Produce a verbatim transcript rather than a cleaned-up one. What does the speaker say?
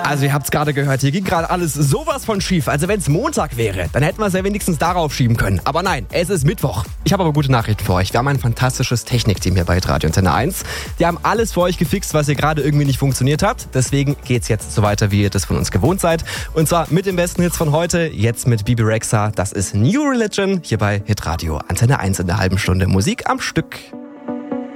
Also ihr habt es gerade gehört, hier ging gerade alles sowas von schief. Also wenn es Montag wäre, dann hätten wir es ja wenigstens darauf schieben können. Aber nein, es ist Mittwoch. Ich habe aber gute Nachrichten für euch. Wir haben ein fantastisches Technikteam hier bei Radio Antenne eins. Die haben alles für euch gefixt, was ihr gerade irgendwie nicht funktioniert habt. Deswegen geht's jetzt so weiter, wie ihr das von uns gewohnt seid. Und zwar mit den besten Hits von heute. Jetzt mit Bebe Rexha. Das ist New Religion hier bei Hitradio Antenne eins in der halben Stunde Musik am Stück.